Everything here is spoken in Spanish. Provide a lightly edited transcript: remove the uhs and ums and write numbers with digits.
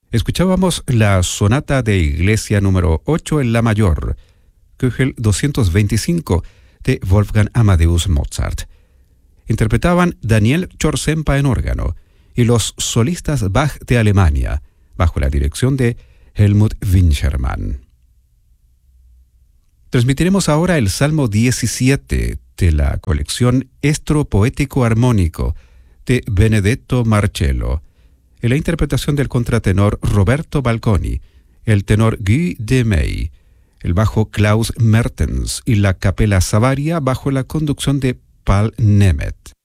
Escuchábamos la sonata de iglesia número 8 en la mayor, Köchel 225, de Wolfgang Amadeus Mozart. Interpretaban Daniel Chorsempa en órgano y los solistas Bach de Alemania, bajo la dirección de Helmut Winchermann. Transmitiremos ahora el Salmo 17 de la colección Estro Poético Armónico de Benedetto Marcello, en la interpretación del contratenor Roberto Balconi, el tenor Guy Demey, el bajo Klaus Mertens y la capela Savaria bajo la conducción de Paul Nemeth.